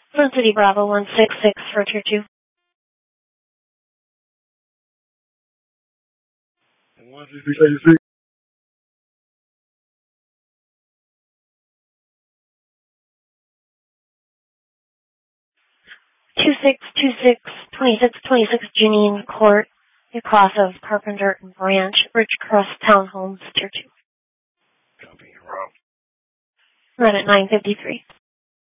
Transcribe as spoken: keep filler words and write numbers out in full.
Sun City Bravo one six six for Tier two. one six six eighty-six. two six two six, twenty-six twenty-six Janine Court, across of Carpenter and Branch, Ridgecrest Townhomes, Tier two. Copy, Rob. Run at nine fifty-three.